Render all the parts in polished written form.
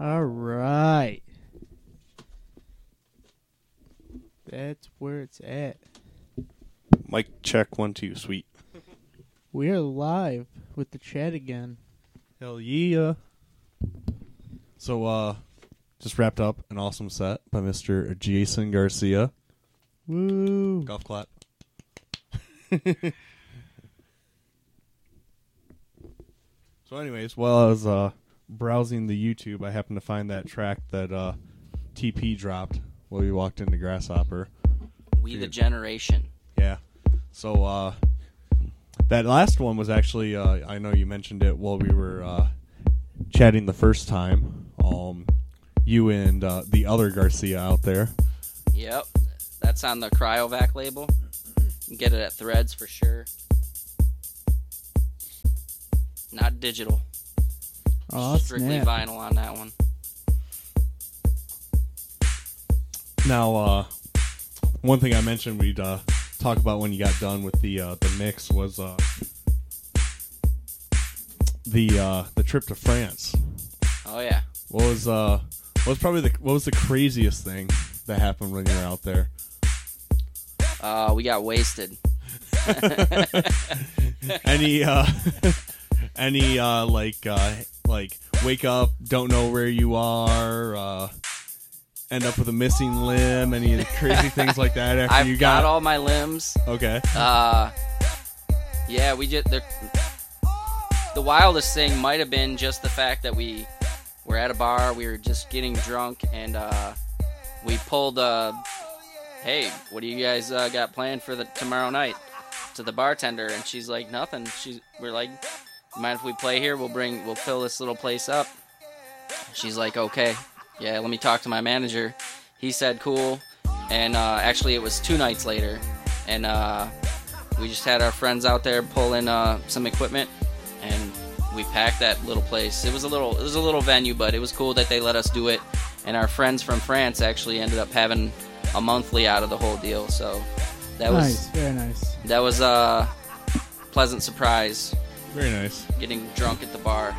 All right. That's where it's at. Mic check 1 2 sweet. We're live with the chat again. Hell yeah. So just wrapped up an awesome set by Mr. Jason Garcia. Woo. Golf clap. So anyways, while I was browsing the YouTube, I happened to find that track that TP dropped while we walked into Grasshopper. We the Generation. Yeah. So that last one was actually, I know you mentioned it while we were chatting the first time. You and the other Garcia out there. Yep. That's on the Cryovac label. You can get it at Threads for sure. Not digital. Oh, Strictly snap. vinyl on that one. Now, one thing I mentioned we'd talk about when you got done with the mix was the trip to France. Oh yeah. What was the craziest thing that happened when you were out there? We got wasted. Any like wake up, don't know where you are, end up with a missing limb, any crazy things like that after I've you got all my limbs. Okay. Yeah, we just the wildest thing might have been just the fact that we were at a bar, we were just getting drunk, and we pulled hey, what do you guys got planned for the tomorrow night? To the bartender, and she's like, nothing. We're like, mind if we play here? We'll fill this little place up. She's like, okay, yeah, let me talk to my manager. He said cool, and actually it was 2 nights later, and we just had our friends out there pull in some equipment, and we packed that little place. It was a little venue, but it was cool that they let us do it, and our friends from France actually ended up having a monthly out of the whole deal, so that was very nice. That was a pleasant surprise. Very nice. Getting drunk at the bar.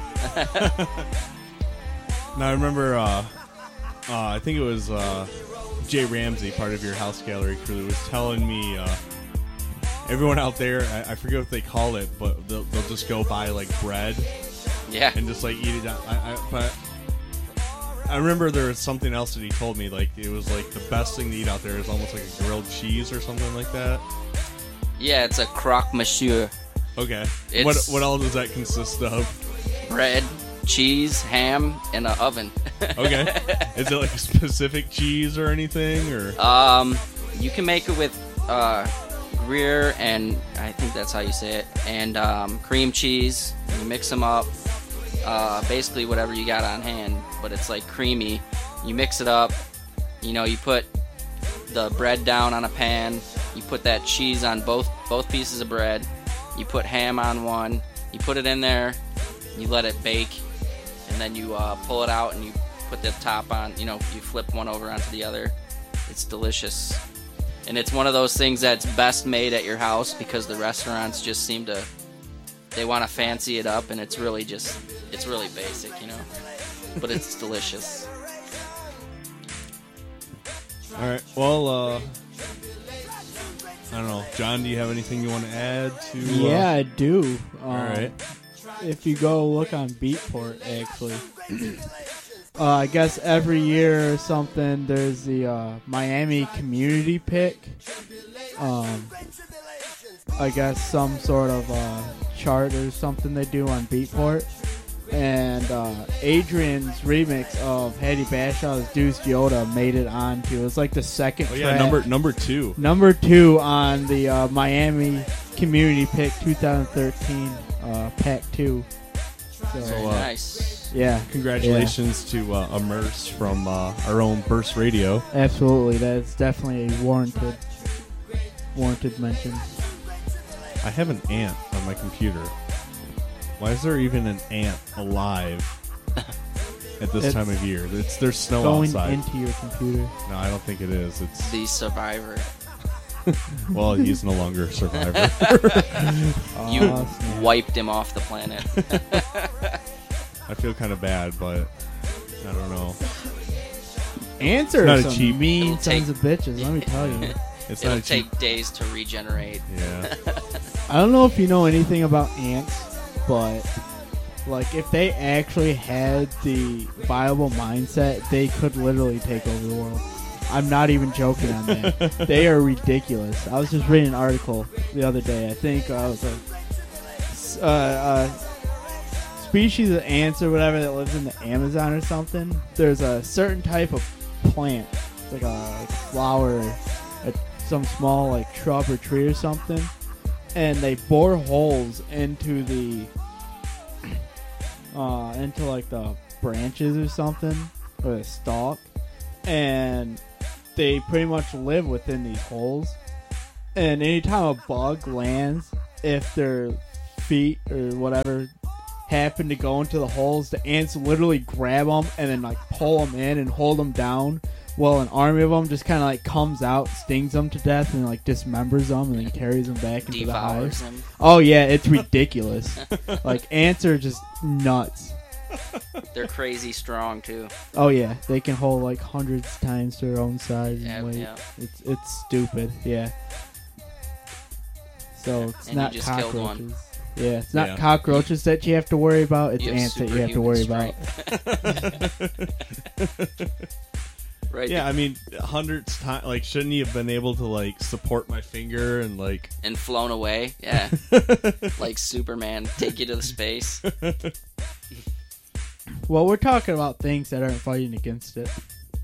Now I remember, I think it was Jay Ramsey, part of your House Gallery crew, was telling me everyone out there, I forget what they call it, but they'll just go buy like bread, yeah, and just like eat it. But I remember there was something else that he told me, like it was like the best thing to eat out there is almost like a grilled cheese or something like that. Yeah, it's a croque monsieur. Okay. What all does that consist of? Bread, cheese, ham, and an oven. Okay. Is it like a specific cheese or anything, or? You can make it with Gruyere, and I think that's how you say it, and cream cheese. You mix them up. Basically whatever you got on hand, but it's like creamy. You mix it up. You put the bread down on a pan. You put that cheese on both pieces of bread. You put ham on one. You put it in there. You let it bake, and then you pull it out and you put the top on. You flip one over onto the other. It's delicious, and it's one of those things that's best made at your house because the restaurants just seem to they want to fancy it up, and it's really basic, but it's delicious. All right. Well, I don't know. John, do you have anything you want to add to? Yeah, I do. All right. If you go look on Beatport, actually, I guess every year or something, there's the Miami Community Pick. I guess some sort of chart or something they do on Beatport. And Adrian's remix of Hattie Bashaw's Deuce Yoda made it onto. It's like the second track. Number 2. Number 2 on the Miami Community Pick 2013 Pack 2. So, nice. Yeah. Congratulations to Immerse from our own Burst Radio. Absolutely. That's definitely a warranted mention. I have an ant on my computer. Why is there even an ant alive at this time of year? There's snow going outside. Into your computer. No, I don't think it is. It's the survivor. Well, he's no longer a survivor. You wiped him off the planet. I feel kind of bad, but I don't know. Ants are Not a some cheap- mean It'll sons of bitches, let me tell you. It's It'll not a cheap. take days to regenerate. Yeah. I don't know if you know anything about ants, but like if they actually had the viable mindset, they could literally take over the world. I'm not even joking on that. They are ridiculous. I was just reading an article the other day. I think it was a species of ants or whatever that lives in the Amazon or something. There's a certain type of plant. It's like a flower, some small like shrub or tree or something, and they bore holes into the into like the branches or something, or the stalk, and they pretty much live within these holes. And anytime a bug lands, if their feet or whatever happen to go into the holes, the ants literally grab them and then like pull them in and hold them down, while an army of them just kind of like comes out, stings them to death, and like dismembers them and then carries them back into the Devours hive. them. Oh yeah, it's ridiculous. Like ants are just nuts. They're crazy strong too. Oh yeah, they can hold like hundreds of times their own size Yeah, and weight. yeah. It's stupid. Yeah. So it's And not you just killed one. cockroaches. Yeah, it's not Yeah. cockroaches that you have to worry about. It's You have ants that you have to worry about. Right. Yeah, I mean, hundreds times. Like, shouldn't he have been able to like support my finger and like? And flown away. Yeah. Like Superman, take you to the space. Well, we're talking about things that aren't fighting against it.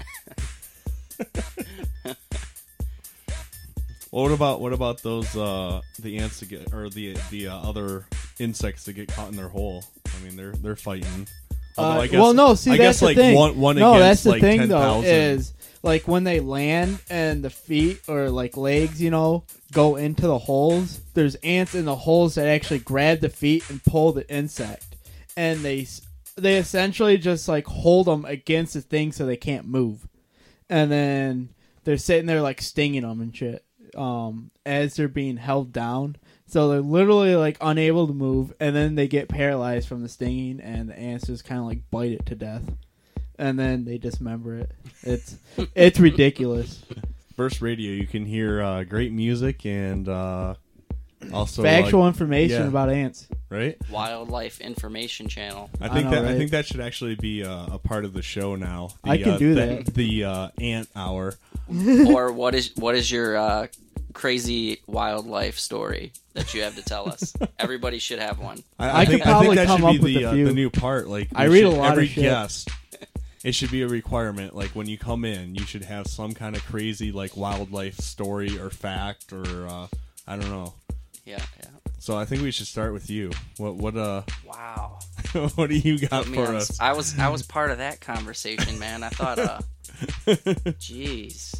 Well, what about those the ants that get, or the other insects that get caught in their hole? I mean, they're fighting. Although I guess, well, no, see, I that's guess the like thing. one No, against that's the like thing 10,000. though, is like when they land and the feet or like legs, you know, go into the holes. There's ants in the holes that actually grab the feet and pull the insect, and they essentially just like hold them against the thing so they can't move, and then they're sitting there like stinging them and shit as they're being held down. So they're literally like unable to move, and then they get paralyzed from the stinging, and the ants just kind of like bite it to death, and then they dismember it. It's ridiculous. Burst Radio, you can hear great music and also Factual like, information yeah. about ants. right? Wildlife Information Channel. I think know, I right? think that should actually be a part of the show now. The, I can do the, that. The ant hour. Or what is your crazy wildlife story that you have to tell us? Everybody should have one. I could think probably that come should up be with a few. the new part. Like I we read a should- lot of every shit. guest. It should be a requirement. Like when you come in, you should have some kind of crazy like wildlife story or fact or I don't know. Yeah. So I think we should start with you. What Wow. what do you got Put me for on us? I was part of that conversation, man. I thought, jeez.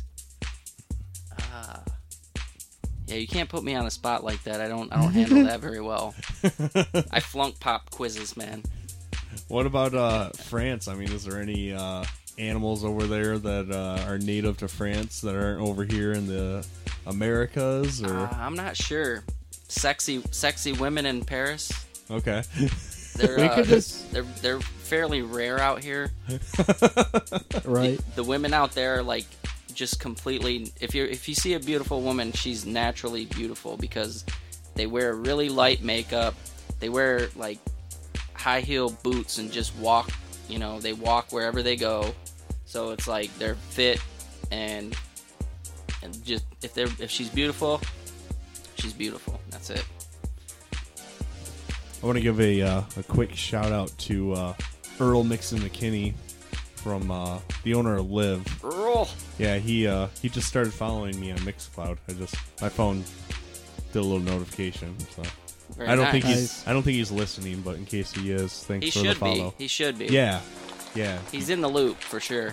Yeah, you can't put me on a spot like that. I don't handle that very well. I flunk pop quizzes, man. What about France? I mean, is there any animals over there that are native to France that aren't over here in the Americas? Or I'm not sure. Sexy women in Paris. okay, They're We could just they're fairly rare out here. right. The women out there are like just completely. If you see a beautiful woman, she's naturally beautiful because they wear really light makeup. They wear like high heel boots and just walk. You know, they walk wherever they go. So it's like they're fit and just if she's beautiful, she's beautiful. That's it. I want to give a quick shout out to Earl Nixon McKinney from the owner of Live. Earl. Yeah, he just started following me on Mixcloud. My phone did a little notification. So Very I don't nice. think he's listening, but in case he is, thanks He for the should follow. be. He should be. Yeah. He's in the loop for sure.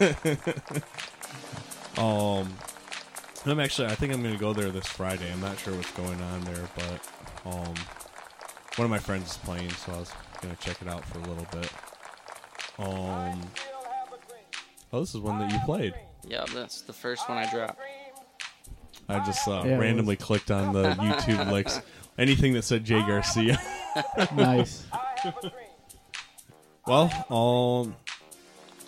I think I'm gonna go there this Friday. I'm not sure what's going on there, but one of my friends is playing, so I was gonna check it out for a little bit. This is one that you played. Yeah, that's the first one I dropped. I just it randomly clicked on the YouTube links. Anything that said Jay Garcia. Nice. Well,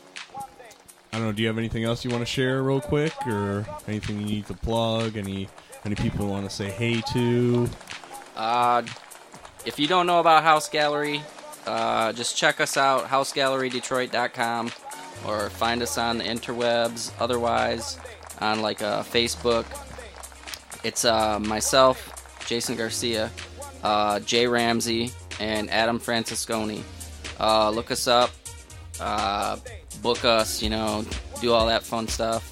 I don't know. Do you have anything else you want to share real quick, or anything you need to plug? Any people you want to say hey to? If you don't know about House Gallery, just check us out, housegallerydetroit.com, or find us on the interwebs. Otherwise, on like Facebook, it's myself, Jason Garcia, Jay Ramsey, and Adam Francisconi. Look us up, book us, do all that fun stuff,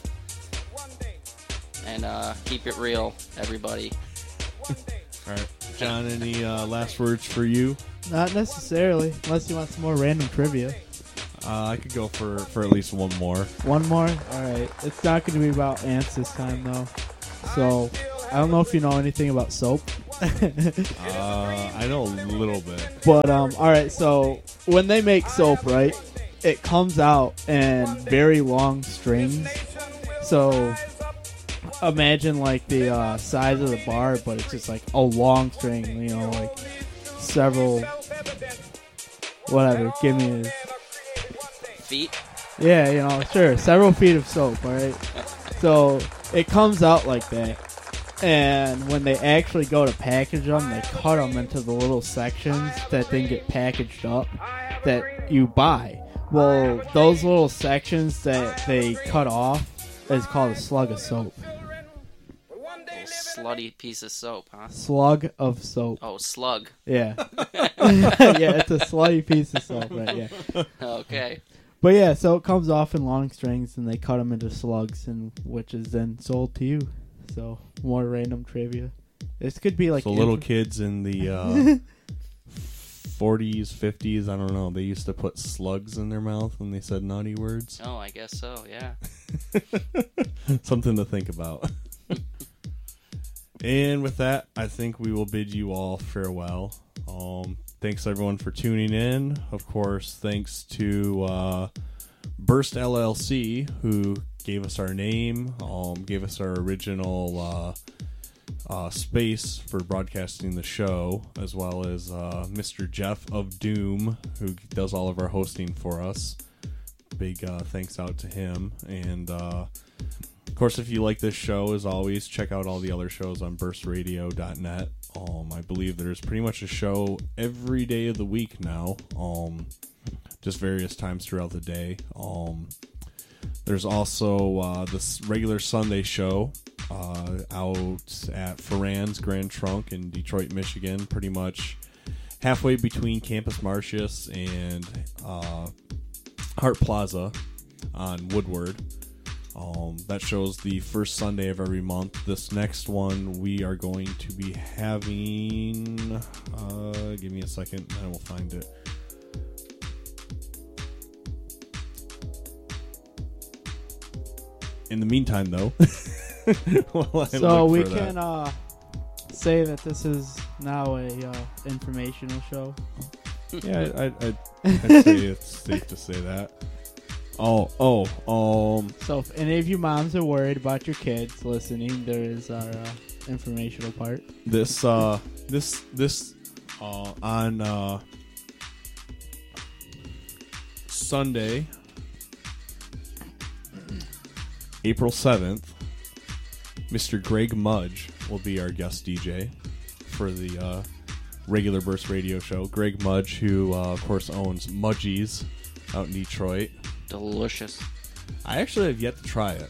and keep it real, everybody. All right, John, any last words for you? Not necessarily, unless you want some more random trivia. I could go for at least one more. One more? Alright. It's not going to be about ants this time, though. So, I don't know if you know anything about soap. I know a little bit. But, alright, so when they make soap, right, it comes out in very long strings. So, imagine like the size of the bar, but it's just like a long string, like several, whatever, give me a... Feet? Yeah, sure, several feet of soap, alright? So, it comes out like that. And when they actually go to package them, they cut them into the little sections that then get packaged up that you buy. Well, those little sections that they cut off is called a slug of soap. Slutty piece of soap, huh? Slug of soap. Oh, slug. Yeah. Yeah, it's a slutty piece of soap, right? Yeah. Okay. But yeah, so it comes off in long strings, and they cut them into slugs, and which is then sold to you. So more random trivia. This could be like so little kids in the 40s, 50s. I don't know. They used to put slugs in their mouth when they said naughty words. Oh, I guess so. Yeah. Something to think about. And with that, I think we will bid you all farewell. Thanks everyone for tuning in. Of course, thanks to Burst LLC, who gave us our name, gave us our original space for broadcasting the show, as well as Mr. Jeff of Doom, who does all of our hosting for us. Big thanks out to him. And of course, if you like this show, as always, check out all the other shows on burstradio.net. I believe there's pretty much a show every day of the week now, just various times throughout the day. There's also this regular Sunday show out at Ferran's Grand Trunk in Detroit, Michigan, pretty much halfway between Campus Martius and Hart Plaza on Woodward. That show's the first Sunday of every month. This next one we are going to be having... give me a second, I will find it. In the meantime, though... so we can say that this is now a informational show. Yeah, I'd say it's safe to say that. So if any of you moms are worried about your kids listening, there is our informational part. This on Sunday, April 7th, Mr. Greg Mudge will be our guest DJ for the regular Burst Radio show. Greg Mudge, who of course owns Mudgies out in Detroit. Delicious. I actually have yet to try it.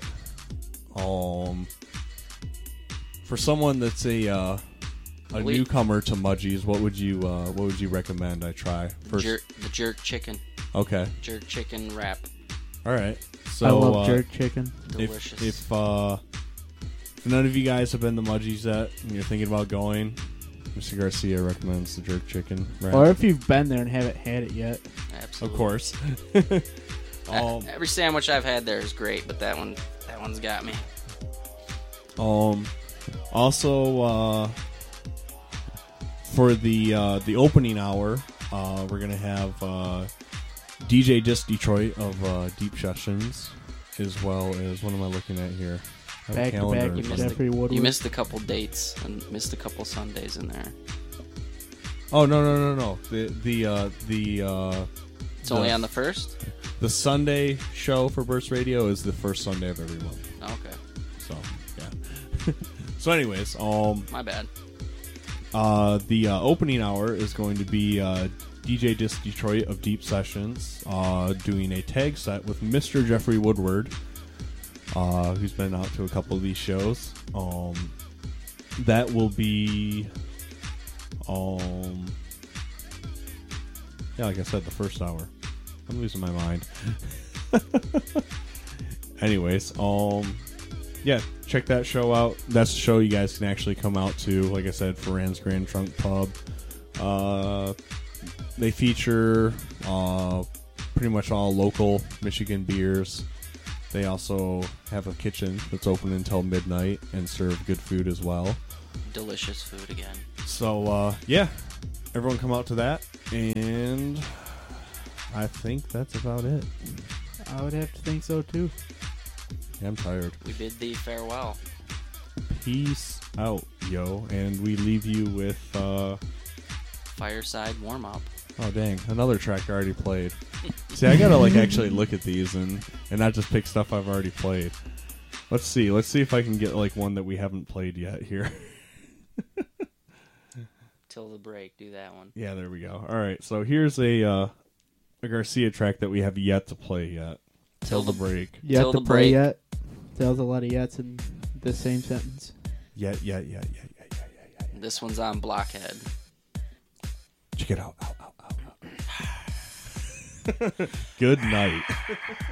For someone that's a newcomer to Mudgies, what would you recommend I try first? The jerk chicken. Okay. Jerk chicken wrap. All right. So I love jerk chicken. Delicious. If none of you guys have been to Mudgies yet and you're thinking about going, Mr. Garcia recommends the jerk chicken wrap. Or if you've been there and haven't had it yet. Absolutely. Of course. Every sandwich I've had there is great, but that one's got me. Also, for the opening hour, we're gonna have DJ Disc Detroit of Deep Sessions, as well as, what am I looking at here? Back to back with Jeffrey Woodward. You missed a couple dates and missed a couple Sundays in there. Oh no! It's only on the first? The Sunday show for Burst Radio is the first Sunday of every month. Okay. So yeah. So anyways, My bad. the opening hour is going to be DJ Disc Detroit of Deep Sessions doing a tag set with Mr. Jeffrey Woodward, who's been out to a couple of these shows. That will be, yeah, like I said, the first hour. I'm losing my mind. Anyways, yeah, check that show out. That's the show you guys can actually come out to. Like I said, Ferran's Grand Trunk Pub. They feature pretty much all local Michigan beers. They also have a kitchen that's open until midnight and serve good food as well. Delicious food again. So, yeah, everyone come out to that. And I think that's about it. I would have to think so too. Yeah, I'm tired. We bid thee farewell. Peace out, yo. And we leave you with, Fireside warm-up. oh, dang. Another track I already played. See, I gotta, actually look at these and not just pick stuff I've already played. Let's see. Let's see if I can get, one that we haven't played yet here. Till the break, do that one. Yeah, there we go. All right, so here's a Garcia track that we have yet to play yet. Till the break. Yet Till to the play break. yet. There's a lot of yets in the same sentence. Yeah. This one's on Blockhead. Check it out. Good night.